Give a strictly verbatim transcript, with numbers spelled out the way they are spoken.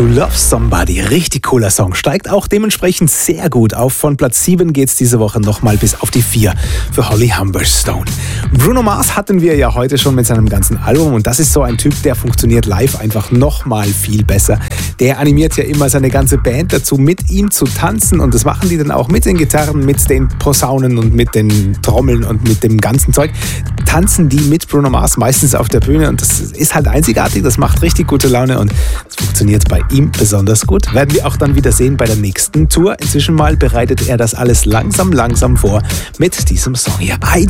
To Love Somebody, richtig cooler Song, steigt auch dementsprechend sehr gut auf. Von Platz sieben geht's diese Woche nochmal bis auf die vier für Holly Humberstone. Bruno Mars hatten wir ja heute schon mit seinem ganzen Album und das ist so ein Typ, der funktioniert live einfach nochmal viel besser. Der animiert ja immer seine ganze Band dazu, mit ihm zu tanzen und das machen die dann auch mit den Gitarren, mit den Posaunen und mit den Trommeln und mit dem ganzen Zeug. Tanzen die mit Bruno Mars meistens auf der Bühne und das ist halt einzigartig, das macht richtig gute Laune und es funktioniert bei ihm besonders gut. Werden wir auch dann wieder sehen bei der nächsten Tour. Inzwischen mal bereitet er das alles langsam, langsam vor mit diesem Song hier. I